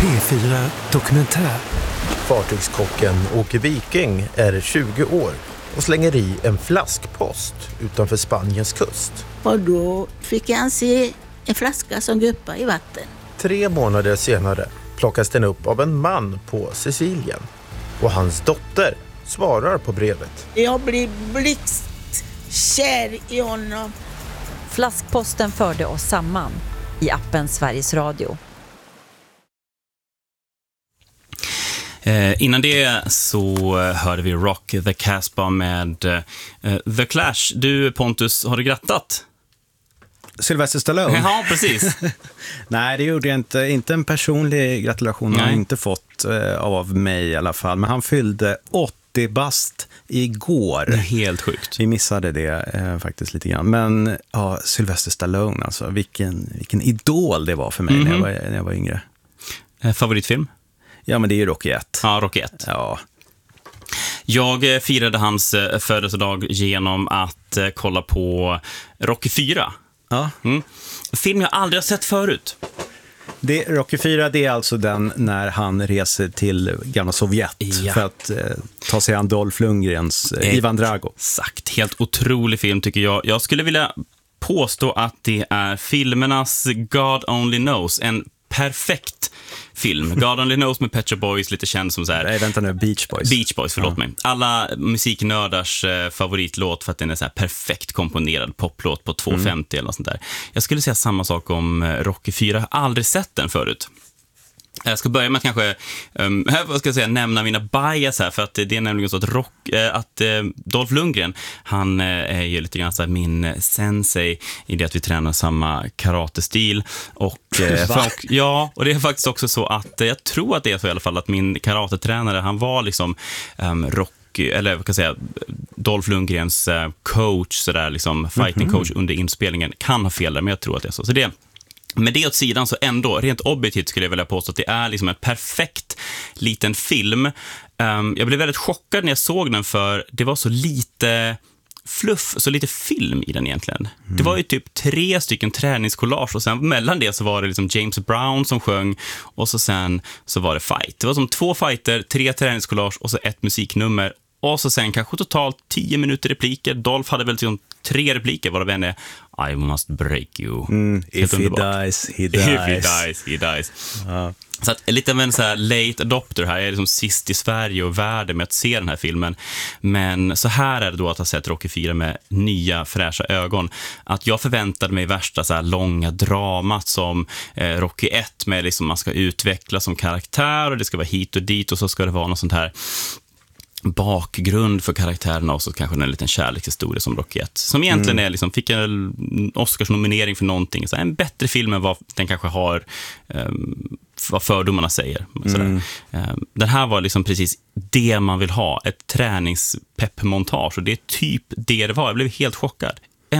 P4 Dokumentär. Fartygskocken Åke Viking är 20 år och slänger i en flaskpost utanför Spaniens kust. Och då fick han se en flaska som guppade i vatten. 3 månader senare plockas den upp av en man på Sicilien. Och hans dotter svarar på brevet. Jag blir blixtkär i honom. Flaskposten förde oss samman i appen Sveriges Radio. Innan det så hörde vi Rock the Casbah med The Clash. Du Pontus, har du grattat? Sylvester Stallone? Ja, precis. Nej, det gjorde jag inte. Inte en personlig gratulation har jag inte fått av mig i alla fall. Men han fyllde 80 bast igår. Helt sjukt. Vi missade det faktiskt lite grann. Men ja, Sylvester Stallone, alltså, vilken idol det var för mig när jag var yngre. Favoritfilm? Ja, men det är ju Rocky 1. Ja, Rocky 1. Ja. Jag firade hans födelsedag genom att kolla på Rocky 4. Ja. Film jag aldrig har sett förut. Rocky 4, det är alltså den när han reser till gamla Sovjet för att ta sig an Dolph Lundgrens Ivan Drago. Exakt, helt otrolig film tycker jag. Jag skulle vilja påstå att det är filmernas God Only Knows, en perfekt film. God Only Knows med Pet Shop Boys, lite känd som så här. Nej, vänta nu, Beach Boys. Beach Boys, förlåt mig. Alla musiknördars favoritlåt för att den är så här perfekt komponerad poplåt på 2.50 eller något sånt där. Jag skulle säga samma sak om Rocky 4. Jag har aldrig sett den förut. Jag ska börja med att kanske nämna mina bias här, för att det är nämligen så att Dolph Lundgren, han är ju lite grann så här min sensei i det att vi tränar samma karatestil och och det är faktiskt också så att jag tror att det är så i alla fall att min karatetränare, han var liksom eller vad kan jag säga, Dolph Lundgrens coach, så där liksom fighting coach under inspelningen. Kan ha fel där, men jag tror att det är så. Så det med det åt sidan, så ändå, rent objektivt skulle jag vilja påstå att det är liksom en perfekt liten film. Jag blev väldigt chockad när jag såg den, för det var så lite fluff, så lite film i den egentligen. Det var ju typ 3 stycken träningskollage och sen mellan det så var det liksom James Brown som sjöng och sen så var det fight. Det var som 2 fighter, 3 träningskollage och så 1 musiknummer. Och så sen kanske totalt 10 minuter repliker. Dolph hade väl liksom 3 repliker, varav en är I must break you. If he dies, he dies. If he dies, he dies. Så att lite av en så här late adopter här. Jag är liksom sist i Sverige och världen med att se den här filmen. Men så här är det då att ha sett Rocky 4 med nya fräscha ögon. Att jag förväntade mig värsta så här långa dramat som Rocky 1 med liksom man ska utvecklas som karaktär och det ska vara hit och dit och så ska det vara något sånt här bakgrund för karaktärerna och så kanske en liten kärlekshistoria som Rocky 1. Som egentligen är liksom, fick en Oscars-nominering för någonting. Så en bättre film än vad den kanske har, vad fördomarna säger. Den här var liksom precis det man vill ha. Ett träningspeppmontage, och det är typ det var. Jag blev helt chockad.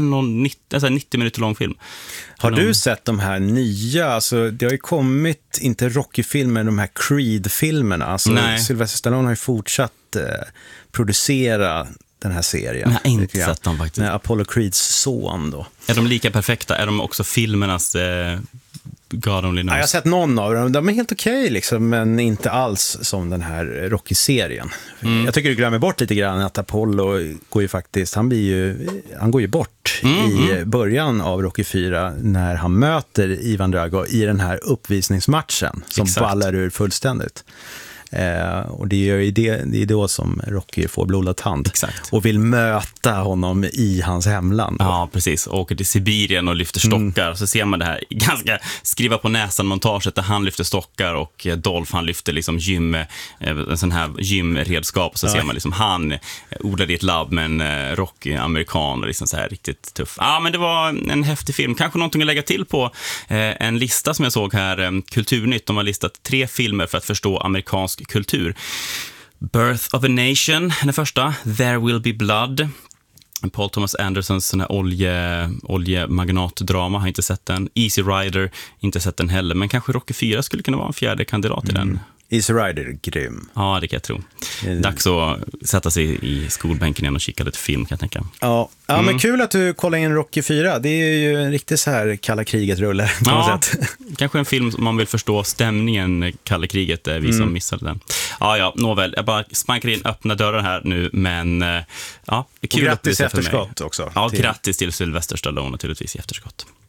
90 minuter lång film. Har du sett de här nya, alltså det har ju kommit inte Rocky-filmer, de här Creed-filmerna, alltså Sylvester Stallone har ju fortsatt producera den här serien. Jag har inte sett dem faktiskt. Med Apollo Creeds son då. Är de lika perfekta? Är de också filmernas God Only Knows? Jag har sett någon av dem. De är helt okej liksom, men inte alls som den här Rocky-serien. Jag tycker du glömmer bort lite grann att Apollo går ju faktiskt, han går ju bort i början av Rocky 4 när han möter Ivan Drago i den här uppvisningsmatchen som ballar ur fullständigt. Och det är då som Rocky får blodad tand. Exakt. Och vill möta honom i hans hemland. Ja, precis. Åker till Sibirien och lyfter stockar. Så ser man det här ganska skriva på näsan-montaget där han lyfter stockar och Dolph han lyfter liksom en sån här gymredskap. Och så ser man liksom han odlade i ett labb med en Rocky-amerikan och liksom så här riktigt tuff. Ja, men det var en häftig film. Kanske någonting att lägga till på en lista som jag såg här, Kulturnytt. De har listat 3 filmer för att förstå amerikansk kultur. Birth of a Nation, den första. There Will Be Blood. Paul Thomas Andersons sån här oljemagnatdrama, har inte sett den. Easy Rider, inte sett den heller. Men kanske Rocky 4 skulle kunna vara en fjärde kandidat i den. Easy Rider, grym. Ja, det kan jag tro. Dags att sätta sig i skolbänken igen och kika lite film, kan jag tänka. Ja, men kul att du kollar in Rocky 4. Det är ju en riktig så här kalla kriget-rulle på något sätt. Kanske en film som man vill förstå stämningen kalla kriget, vi som missade den. Ja, nåväl. Jag bara spankar in öppna dörrar här nu, men ja, det är kul. Och grattis att du efterskott också. Ja, grattis till Sylvester Stallone naturligtvis i efterskott.